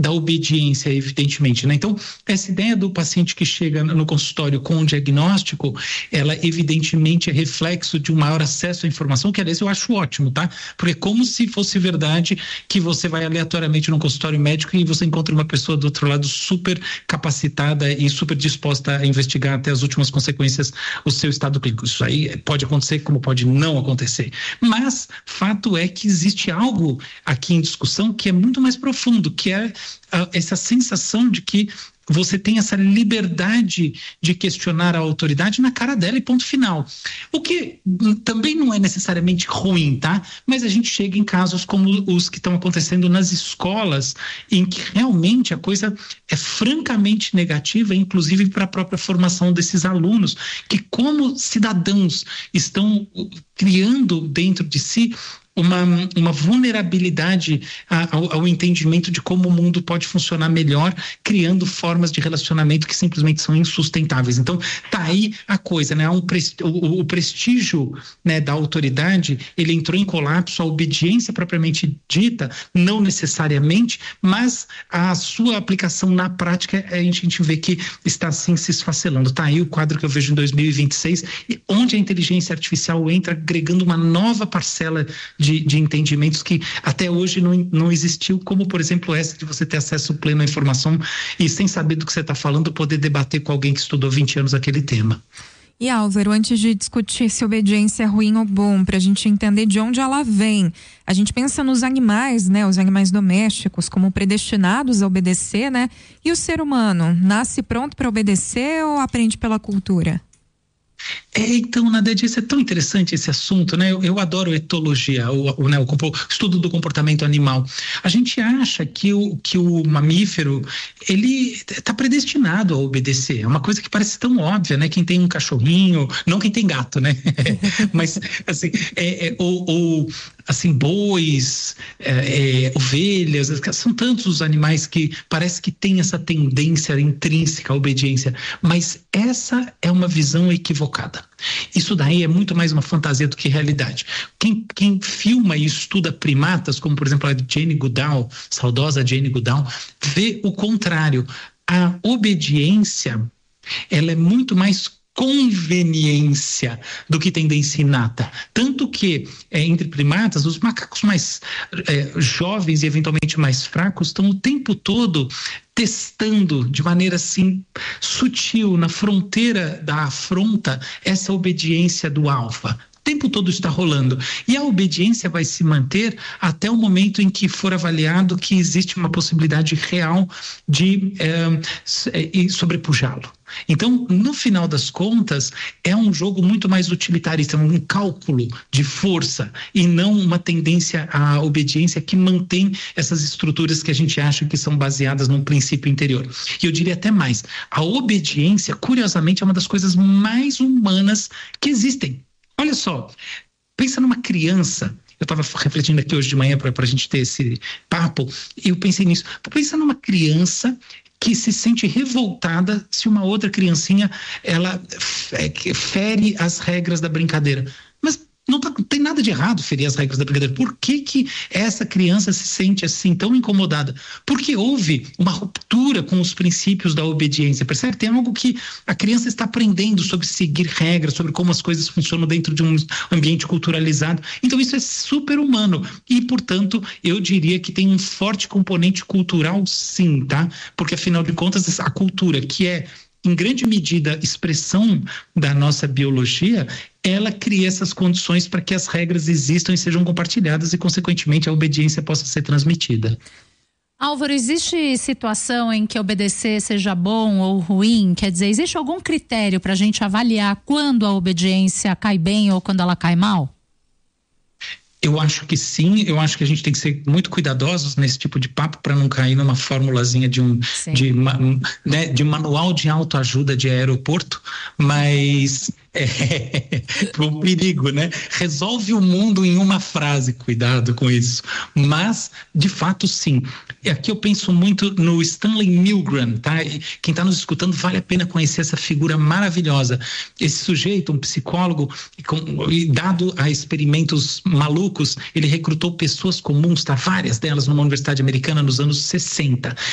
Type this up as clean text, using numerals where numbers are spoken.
da obediência, evidentemente, né? Então, essa ideia do paciente que chega no consultório com um diagnóstico, ela evidentemente é reflexo de um maior acesso à informação, que aliás eu acho ótimo, tá? Porque é como se fosse verdade que você vai aleatoriamente num consultório médico e você encontra uma pessoa do outro lado super capacitada e super disposta a investigar até as últimas consequências o seu estado clínico. Isso aí pode acontecer como pode não acontecer. Mas fato é que existe algo aqui em discussão que é muito mais profundo, que é essa sensação de que você tem essa liberdade de questionar a autoridade na cara dela e ponto final. O que também não é necessariamente ruim, tá? Mas a gente chega em casos como os que estão acontecendo nas escolas, em que realmente a coisa é francamente negativa, inclusive para a própria formação desses alunos, que como cidadãos estão criando dentro de si uma vulnerabilidade ao entendimento de como o mundo pode funcionar melhor, criando formas de relacionamento que simplesmente são insustentáveis. Então, tá aí a coisa, né? O prestígio, né, da autoridade, ele entrou em colapso, a obediência propriamente dita, não necessariamente, mas a sua aplicação na prática, a gente vê que está assim se esfacelando. Tá aí o quadro que eu vejo em 2026, onde a inteligência artificial entra agregando uma nova parcela de entendimentos que até hoje não existiu, como por exemplo essa de você ter acesso pleno à informação e sem saber do que você está falando, poder debater com alguém que estudou 20 anos aquele tema. E Álvaro, antes de discutir se obediência é ruim ou bom, para a gente entender de onde ela vem, a gente pensa nos animais, né, os animais domésticos como predestinados a obedecer, né? E o ser humano, nasce pronto para obedecer ou aprende pela cultura? Então, Nadege, isso é tão interessante esse assunto, né? Eu adoro etologia, o estudo do comportamento animal. A gente acha que o mamífero, ele está predestinado a obedecer. É uma coisa que parece tão óbvia, né? Quem tem um cachorrinho, não quem tem gato, né? Mas, assim, assim, bois, ovelhas, são tantos os animais que parece que tem essa tendência intrínseca à obediência. Mas essa é uma visão equivocada. Isso daí é muito mais uma fantasia do que realidade. Quem filma e estuda primatas, como por exemplo a Jane Goodall, saudosa Jane Goodall, vê o contrário. A obediência, ela é muito mais conveniência do que tendência inata. Tanto que, entre primatas, os macacos mais jovens e eventualmente mais fracos estão o tempo todo testando de maneira assim sutil, na fronteira da afronta, essa obediência do alfa. O tempo todo está rolando. E a obediência vai se manter até o momento em que for avaliado que existe uma possibilidade real de sobrepujá-lo. Então, no final das contas, é um jogo muito mais utilitarista, um cálculo de força e não uma tendência à obediência que mantém essas estruturas que a gente acha que são baseadas num princípio interior. E eu diria até mais, a obediência, curiosamente, é uma das coisas mais humanas que existem. Olha só, pensa numa criança. Eu estava refletindo aqui hoje de manhã para a gente ter esse papo, e eu pensei nisso. Pensa numa criança que se sente revoltada se uma outra criancinha ela fere as regras da brincadeira. Mas não tem nada de errado ferir as regras da brincadeira. Por que essa criança se sente assim tão incomodada? Porque houve uma ruptura com os princípios da obediência. Percebe? Tem algo que a criança está aprendendo sobre seguir regras, sobre como as coisas funcionam dentro de um ambiente culturalizado. Então isso é super humano. E, portanto, eu diria que tem um forte componente cultural, sim, tá? Porque, afinal de contas, a cultura, que é em grande medida expressão da nossa biologia, ela cria essas condições para que as regras existam e sejam compartilhadas e, consequentemente, a obediência possa ser transmitida. Álvaro, existe situação em que obedecer seja bom ou ruim? Quer dizer, existe algum critério para a gente avaliar quando a obediência cai bem ou quando ela cai mal? Eu acho que sim, eu acho que a gente tem que ser muito cuidadosos nesse tipo de papo para não cair numa formulazinha de manual de autoajuda de aeroporto, mas um perigo, né? Resolve o mundo em uma frase, cuidado com isso. Mas, de fato, sim. E aqui eu penso muito no Stanley Milgram, tá? E quem está nos escutando, vale a pena conhecer essa figura maravilhosa. Esse sujeito, um psicólogo, e dado a experimentos malucos, ele recrutou pessoas comuns, tá? Várias delas numa universidade americana nos anos 60.